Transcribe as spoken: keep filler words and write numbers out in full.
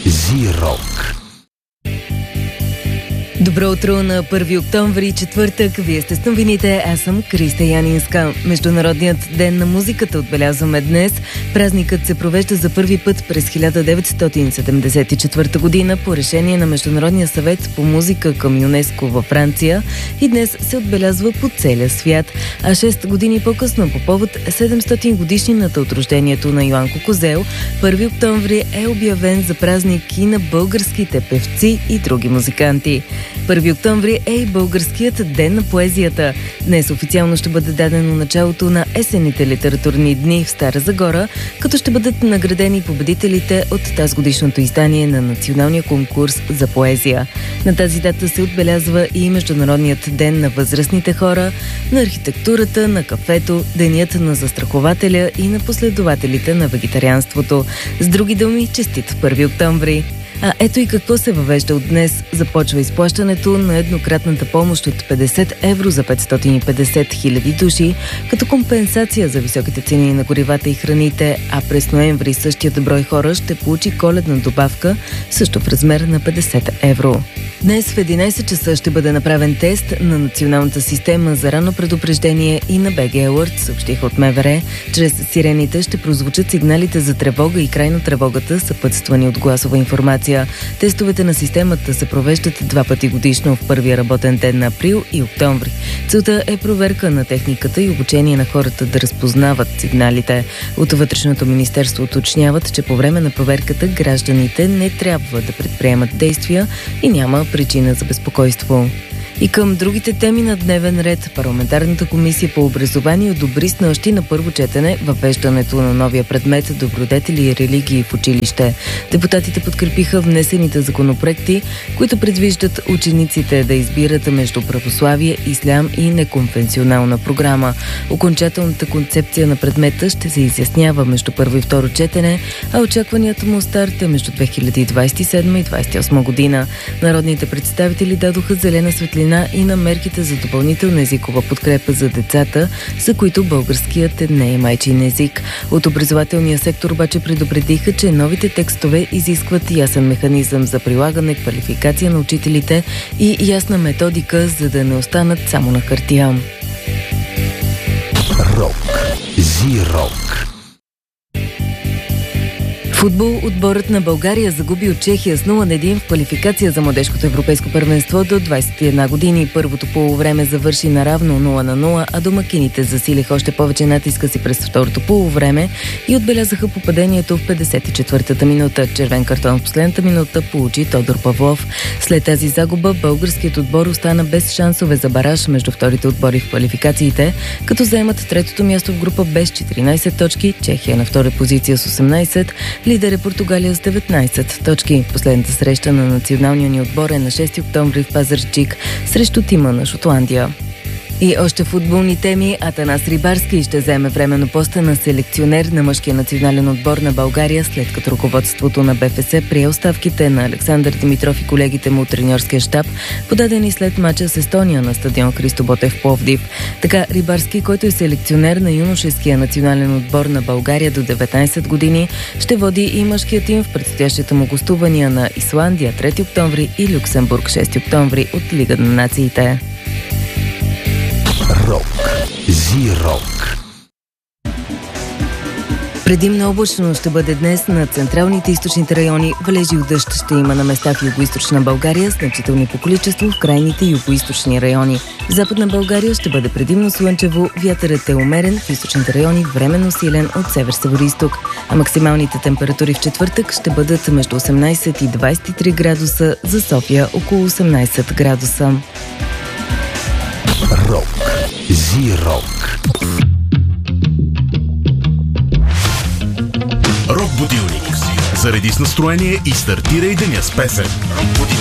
Зи-рок. Добро утро на първи октомври, четвъртък. Вие сте с новините, аз съм Криста Янинска. Международният ден на музиката отбелязваме днес. Празникът се провежда за първи път през хиляда деветстотин седемдесет и четвърта година по решение на Международния съвет по музика към ЮНЕСКО във Франция и днес се отбелязва по целия свят. А шест години по-късно, по повод седемстотин годишнината от рождението на Йоанко Козел, първи октомври е обявен за празник и на българските певци и други музиканти. първи октомври е и българският ден на поезията. Днес официално ще бъде дадено началото на есенните литературни дни в Стара Загора, като ще бъдат наградени победителите от тазгодишното издание на националния конкурс за поезия. На тази дата се отбелязва и Международният ден на възрастните хора, на архитектурата, на кафето, денят на застрахователя и на последователите на вегетарианството. С други думи, честит първи октомври! А ето и какво се въвежда от днес. Започва изплащането на еднократната помощ от петдесет евро за петстотин и петдесет хиляди души, като компенсация за високите цени на горивата и храните, а през ноември същият брой хора ще получи коледна добавка, също в размер на петдесет евро. Днес в единайсет часа ще бъде направен тест на националната система за ранно предупреждение и на би джи Alert, съобщиха от МВР. Чрез сирените ще прозвучат сигналите за тревога и край на тревогата, съпътствани от гласова информация. Тестовете на системата се провеждат два пъти годишно в първия работен ден на април и октомври. Целта е проверка на техниката и обучение на хората да разпознават сигналите. От Вътрешното министерство уточняват, че по време на проверката гражданите не трябва да предприемат действия и няма причина за безпокойство. И към другите теми на дневен ред, парламентарната комисия по образование одобри с нощи на първо четене въвеждането на новия предмет добродетели и религии в училище. Депутатите подкрепиха внесените законопроекти, които предвиждат учениците да избират между православие, ислям и неконфесионална програма. Окончателната концепция на предмета ще се изяснява между първо и второ четене, а очакванията му старт е между две хиляди двадесет и седма и двадесет и осма година. Народните представители дадоха зелена светлина и на мерките за допълнителна езикова подкрепа за децата, за които българският не е майчин език. От образователния сектор обаче предупредиха, че новите текстове изискват ясен механизъм за прилагане, квалификация на учителите и ясна методика, за да не останат само на хартия. Рок. Зи-рок. Футбол. Отборът на България загуби от Чехия с нула на един в квалификация за младежкото европейско първенство до двадесет и една години. Първото полувреме завърши наравно нула на нула, а домакините засилиха още повече натиска си през второто полувреме и отбелязаха попадението в петдесет и четвъртата минута. Червен картон в последната минута получи Тодор Павлов. След тази загуба българският отбор остана без шансове за бараж между вторите отбори в квалификациите, като заемат третото място в група Б с четиринадесет точки, Чехия на втора позиция с осемнадесет, лидер е Португалия с деветнадесет точки. Последната среща на националния ни отбор е на шести октомври в Пазарджик срещу тима на Шотландия. И още футболни теми. Атанас Рибарски ще заеме временно поста на селекционер на мъжкия национален отбор на България, след като ръководството на Б Ф С прие оставките на Александър Димитров и колегите му от треньорския щаб, подадени след мача с Естония на стадион Христо Ботев в Пловдив. Така Рибарски, който е селекционер на юношеския национален отбор на България до деветнадесет години, ще води и мъжкия тим в предстоящите му гостувания на Исландия трети октомври и Люксембург шести октомври от Лига на нациите. Рок. Зи-рок. Предимно облачно ще бъде днес на централните и източните райони. Валежи от дъжд ще има на места в югоизточна България, значителни по количество в крайните югоизточни райони. В Западна България ще бъде предимно слънчево, вятърът е умерен, в източните райони временно силен от север-североизток. А максималните температури в четвъртък ще бъдат между осемнадесет и двадесет и три градуса, за София около осемнадесет градуса. Рок. Зи-рок. Рок будилник. Зареди с настроение и стартирай деня с песен.